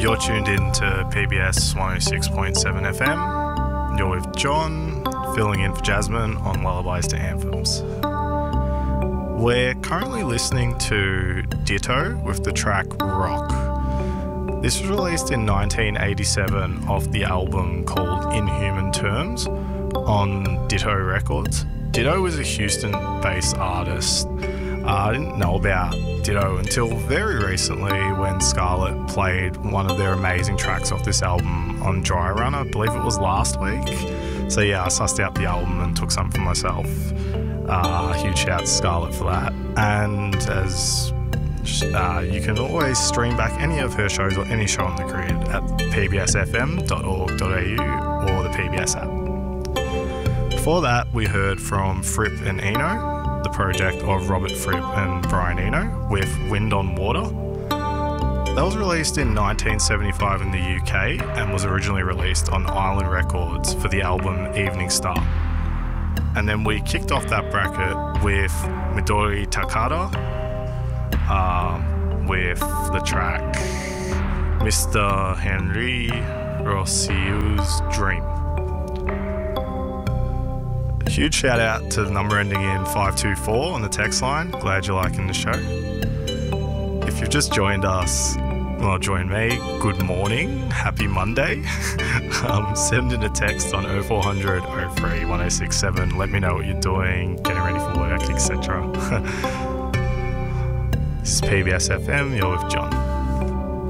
You're tuned in to PBS 106.7 FM. You're with John, filling in for Jasmine on Lullabies to Anthems. We're currently listening to Ditto with the track Rock. This was released in 1987 off the album called In Human Terms on Ditto Records. Ditto was a Houston-based artist. I didn't know about Ditto until very recently when Scarlett played one of their amazing tracks off this album on Dry Run. I believe it was last week. So yeah, I sussed out the album and took something for myself. Huge shout to Scarlett for that. And as you can always stream back any of her shows or any show on the grid at pbsfm.org.au or the PBS app. Before that, we heard from Fripp and Eno, the project of Robert Fripp and Brian Eno, with Wind on Water. That was released in 1975 in the UK and was originally released on Island Records for the album Evening Star. And then we kicked off that bracket with Midori Takada with the track Mr. Henry Rossou's Dream. Huge shout out to the number ending in 524 on the text line. Glad you're liking the show. If you've just joined us, well, join me. Good morning. Happy Monday. Send in a text on 0400 03 1067. Let me know what you're doing, getting ready for work, etc. This is PBS FM. You're with John.